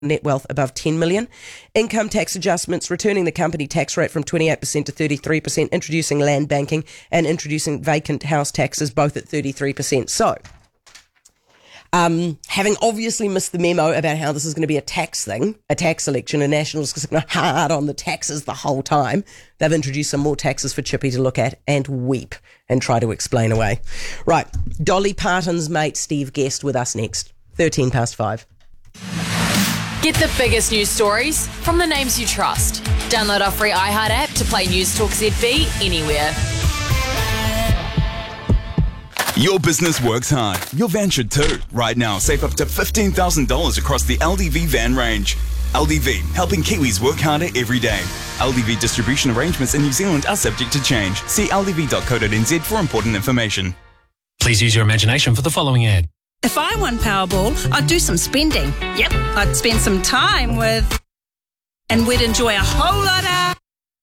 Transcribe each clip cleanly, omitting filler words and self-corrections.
net wealth above 10 million. Income tax adjustments, returning the company tax rate from 28% to 33%, introducing land banking and introducing vacant house taxes, both at 33%. So, having obviously missed the memo about how this is going to be a tax thing, a tax election, and Nationals going hard on the taxes the whole time, they've introduced some more taxes for Chippy to look at and weep and try to explain away. Right, Dolly Parton's mate Steve Guest with us next. 5:13. Get the biggest news stories from the names you trust. Download our free iHeart app to play News Talk ZB anywhere. Your business works hard. Your van should too. Right now, save up to $15,000 across the LDV van range. LDV, helping Kiwis work harder every day. LDV distribution arrangements in New Zealand are subject to change. See ldv.co.nz for important information. Please use your imagination for the following ad. If I won Powerball, I'd do some spending. Yep, I'd spend some time with... And we'd enjoy a whole lot of...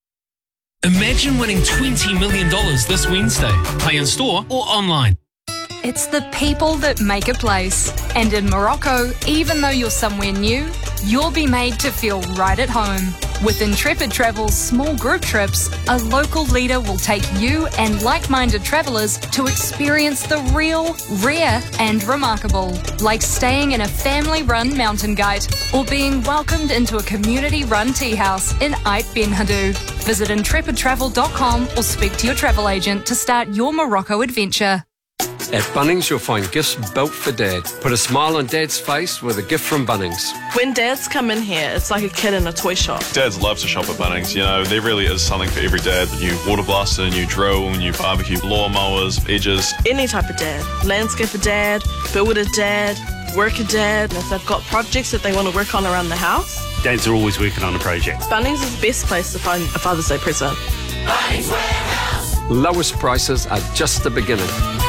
Imagine winning $20 million this Wednesday. Play in store or online. It's the people that make a place. And in Morocco, even though you're somewhere new, you'll be made to feel right at home. With Intrepid Travel's small group trips, a local leader will take you and like-minded travellers to experience the real, rare and remarkable, like staying in a family-run mountain guide or being welcomed into a community-run tea house in Ait Ben Haddou. Visit intrepidtravel.com or speak to your travel agent to start your Morocco adventure. At Bunnings, you'll find gifts built for Dad. Put a smile on Dad's face with a gift from Bunnings. When dads come in here, it's like a kid in a toy shop. Dads love to shop at Bunnings. You know, there really is something for every dad. New water blaster, new drill, new barbecue lawnmowers, edges. Any type of dad. Landscaper dad, builder dad, worker dad. If they've got projects that they want to work on around the house. Dads are always working on a project. Bunnings is the best place to find a Father's Day present. Bunnings Warehouse. Lowest prices are just the beginning.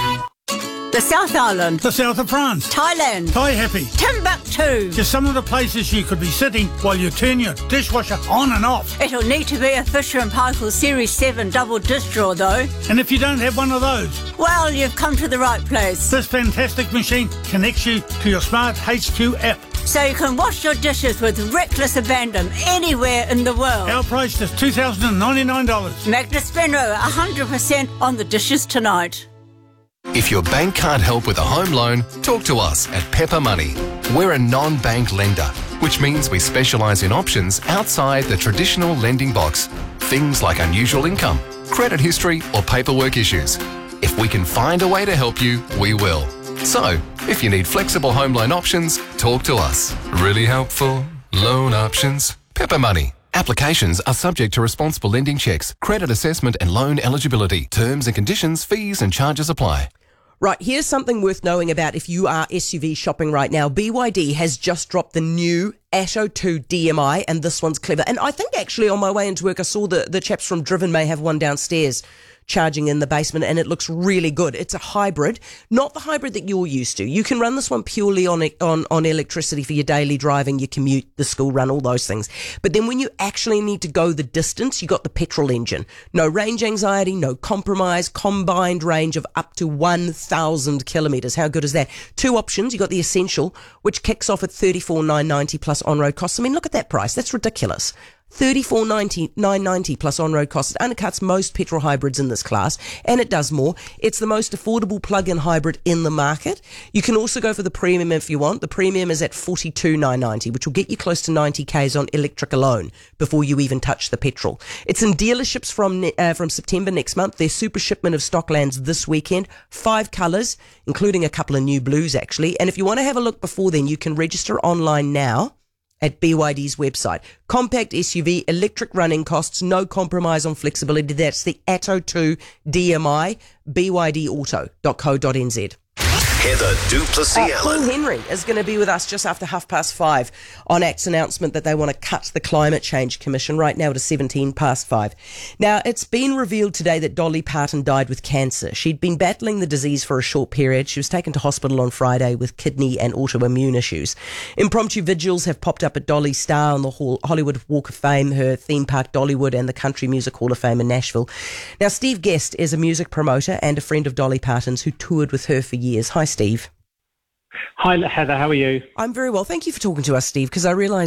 The South Island. The south of France. Thailand. Thai Happy. Timbuktu. Just some of the places you could be sitting while you turn your dishwasher on and off. It'll need to be a Fisher & Paykel Series 7 double dish drawer though. And if you don't have one of those, well, you've come to the right place. This fantastic machine connects you to your Smart HQ app. So you can wash your dishes with reckless abandon anywhere in the world. Our price is $2,099. Magnus Benro, 100% on the dishes tonight. If your bank can't help with a home loan, talk to us at Pepper Money. We're a non-bank lender, which means we specialise in options outside the traditional lending box. Things like unusual income, credit history or paperwork issues. If we can find a way to help you, we will. So, if you need flexible home loan options, talk to us. Really helpful loan options. Pepper Money. Applications are subject to responsible lending checks, credit assessment and loan eligibility. Terms and conditions, fees and charges apply. Right, here's something worth knowing about if you are SUV shopping right now. BYD has just dropped the new Atto 2 DMI, and this one's clever. And I think actually on my way into work, I saw the chaps from Driven may have one downstairs charging in the basement, and it looks really good. It's a hybrid, not the hybrid that you're used to. You can run this one purely on electricity for your daily driving, your commute, the school run, all those things. But then when you actually need to go the distance, you got the petrol engine. No range anxiety, no compromise, combined range of up to 1,000 kilometres. How good is that? Two options. You got the Essential, which kicks off at $34,990 plus on-road costs. I mean, look at that price. That's ridiculous. $34,990 plus on-road costs. It undercuts most petrol hybrids in this class, and it does more. It's the most affordable plug-in hybrid in the market. You can also go for the premium if you want. The premium is at $42,990, which will get you close to 90 Ks on electric alone before you even touch the petrol. It's in dealerships from September next month. Their super shipment of stock lands this weekend. 5 colours, including a couple of new blues actually. And if you want to have a look before then, you can register online now at BYD's website. Compact SUV, electric running costs, no compromise on flexibility. That's the Atto 2 DMI, bydauto.co.nz. Heather du Plessis-Allen. Paul Henry is going to be with us just after 5:30 on ACT's announcement that they want to cut the Climate Change Commission right now to 5:17. Now, it's been revealed today that Dolly Parton died with cancer. She'd been battling the disease for a short period. She was taken to hospital on Friday with kidney and autoimmune issues. Impromptu vigils have popped up at Dolly's Star on the Hollywood Walk of Fame, her theme park Dollywood, and the Country Music Hall of Fame in Nashville. Now, Steve Guest is a music promoter and a friend of Dolly Parton's who toured with her for years. Hi, Steve. Hi, Heather. How are you? I'm very well. Thank you for talking to us, Steve, because I realise